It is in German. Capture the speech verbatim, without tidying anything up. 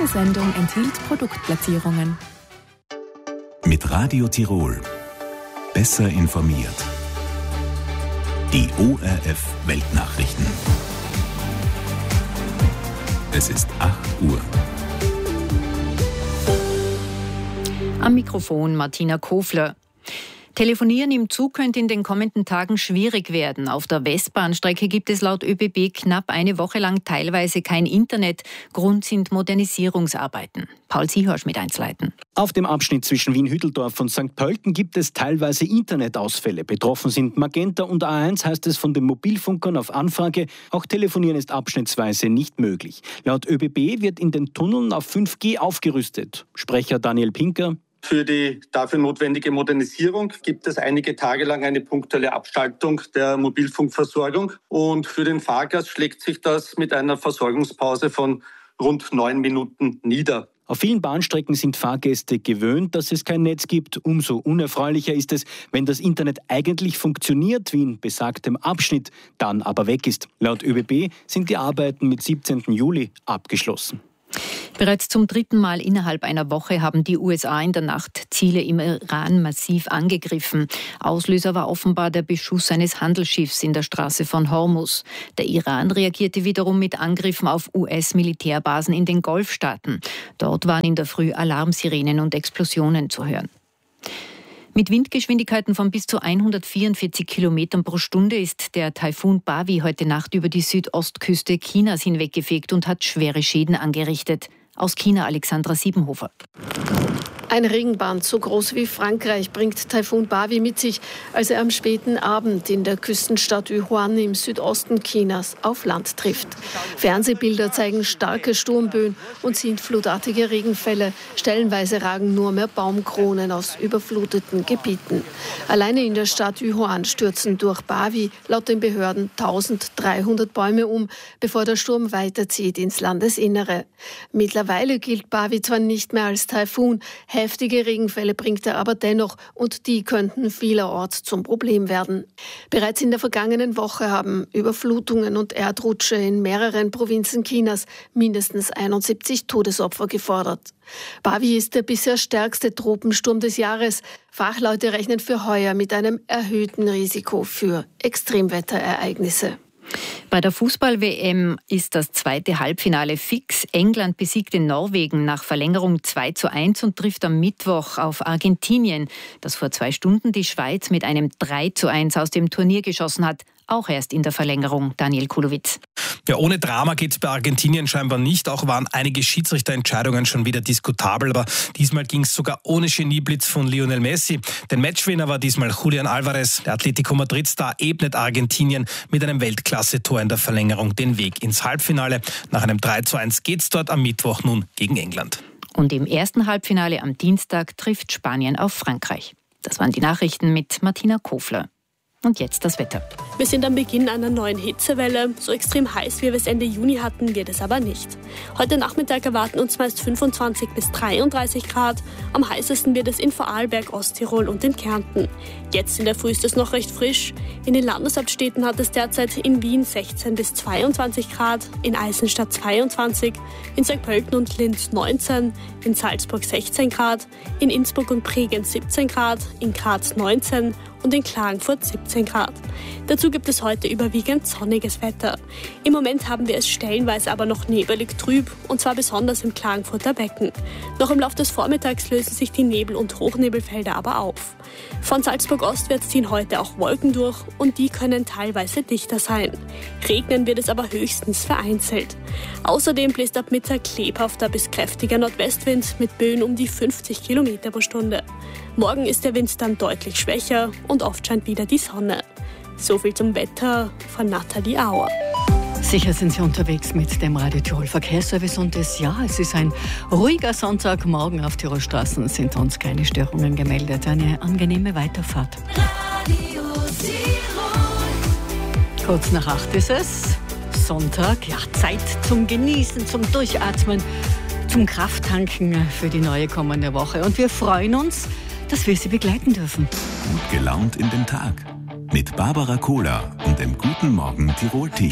Diese Sendung enthielt Produktplatzierungen. Mit Radio Tirol. Besser informiert. Die O R F Weltnachrichten. Es ist acht Uhr. Am Mikrofon Martina Kofler. Telefonieren im Zug könnte in den kommenden Tagen schwierig werden. Auf der Westbahnstrecke gibt es laut ÖBB knapp eine Woche lang teilweise kein Internet. Grund sind Modernisierungsarbeiten. Paul Siehorsch mit Einzelheiten. Auf dem Abschnitt zwischen Wien-Hütteldorf und Sankt Pölten gibt es teilweise Internetausfälle. Betroffen sind Magenta und A eins, heißt es von den Mobilfunkern auf Anfrage. Auch Telefonieren ist abschnittsweise nicht möglich. Laut ÖBB wird in den Tunneln auf fünf G aufgerüstet. Sprecher Daniel Pinker: Für die dafür notwendige Modernisierung gibt es einige Tage lang eine punktuelle Abschaltung der Mobilfunkversorgung. Und für den Fahrgast schlägt sich das mit einer Versorgungspause von rund neun Minuten nieder. Auf vielen Bahnstrecken sind Fahrgäste gewöhnt, dass es kein Netz gibt. Umso unerfreulicher ist es, wenn das Internet eigentlich funktioniert, wie in besagtem Abschnitt, dann aber weg ist. Laut ÖBB sind die Arbeiten mit siebzehnten Juli abgeschlossen. Bereits zum dritten Mal innerhalb einer Woche haben die U S A in der Nacht Ziele im Iran massiv angegriffen. Auslöser war offenbar der Beschuss eines Handelsschiffs in der Straße von Hormuz. Der Iran reagierte wiederum mit Angriffen auf U S-Militärbasen in den Golfstaaten. Dort waren in der Früh Alarmsirenen und Explosionen zu hören. Mit Windgeschwindigkeiten von bis zu hundertvierundvierzig Kilometern pro Stunde ist der Taifun Bavi heute Nacht über die Südostküste Chinas hinweggefegt und hat schwere Schäden angerichtet. Aus China Alexandra Siebenhofer. Ein Regenband so groß wie Frankreich bringt Taifun Bavi mit sich, als er am späten Abend in der Küstenstadt Yuhuan im Südosten Chinas auf Land trifft. Fernsehbilder zeigen starke Sturmböen und sintflutartige Regenfälle. Stellenweise ragen nur mehr Baumkronen aus überfluteten Gebieten. Alleine in der Stadt Yuhuan stürzen durch Bavi laut den Behörden eintausenddreihundert Bäume um, bevor der Sturm weiterzieht ins Landesinnere. Mittlerweile gilt Bavi zwar nicht mehr als Taifun, heftige Regenfälle bringt er aber dennoch und die könnten vielerorts zum Problem werden. Bereits in der vergangenen Woche haben Überflutungen und Erdrutsche in mehreren Provinzen Chinas mindestens einundsiebzig Todesopfer gefordert. Bavi ist der bisher stärkste Tropensturm des Jahres. Fachleute rechnen für heuer mit einem erhöhten Risiko für Extremwetterereignisse. Bei der Fußball-W M ist das zweite Halbfinale fix. England besiegte Norwegen nach Verlängerung zwei zu eins und trifft am Mittwoch auf Argentinien, das vor zwei Stunden die Schweiz mit einem drei zu eins aus dem Turnier geschossen hat. Auch erst in der Verlängerung. Daniel Kulowitz. Ja, ohne Drama geht es bei Argentinien scheinbar nicht. Auch waren einige Schiedsrichterentscheidungen schon wieder diskutabel. Aber diesmal ging es sogar ohne Genieblitz von Lionel Messi. Der Matchwinner war diesmal Julian Alvarez. Der Atletico Madrid-Star ebnet Argentinien mit einem Weltklasse-Tor in der Verlängerung den Weg ins Halbfinale. Nach einem drei zu eins geht es dort am Mittwoch nun gegen England. Und im ersten Halbfinale am Dienstag trifft Spanien auf Frankreich. Das waren die Nachrichten mit Martina Kofler. Und jetzt das Wetter. Wir sind am Beginn einer neuen Hitzewelle. So extrem heiß, wie wir es Ende Juni hatten, wird es aber nicht. Heute Nachmittag erwarten uns meist fünfundzwanzig bis dreiunddreißig Grad. Am heißesten wird es in Vorarlberg, Osttirol und in Kärnten. Jetzt in der Früh ist es noch recht frisch. In den Landeshauptstädten hat es derzeit in Wien sechzehn bis zweiundzwanzig Grad, in Eisenstadt zweiundzwanzig, in Sankt Pölten und Linz neunzehn, in Salzburg sechzehn Grad, in Innsbruck und Bregenz siebzehn Grad, in Graz neunzehn und in Klagenfurt siebzehn Grad. Dazu gibt es heute überwiegend sonniges Wetter. Im Moment haben wir es stellenweise aber noch nebelig trüb, und zwar besonders im Klagenfurter Becken. Noch im Laufe des Vormittags lösen sich die Nebel- und Hochnebelfelder aber auf. Von Salzburg ostwärts ziehen heute auch Wolken durch und die können teilweise dichter sein. Regnen wird es aber höchstens vereinzelt. Außerdem bläst ab Mittag lebhafter bis kräftiger Nordwestwind mit Böen um die fünfzig Kilometer pro Stunde. Morgen ist der Wind dann deutlich schwächer und oft scheint wieder die Sonne. So viel zum Wetter von Nathalie Auer. Sicher sind Sie unterwegs mit dem Radio Tirol Verkehrsservice und es, ja, es ist ein ruhiger Sonntagmorgen. Auf Tirol Straßen sind uns keine Störungen gemeldet. Eine angenehme Weiterfahrt. Radio Tirol. Kurz nach acht ist es. Sonntag, ja, Zeit zum Genießen, zum Durchatmen, zum Krafttanken für die neue kommende Woche. Und wir freuen uns, dass wir Sie begleiten dürfen. Gut gelaunt in den Tag. Mit Barbara Kohler und dem Guten Morgen Tirol Team.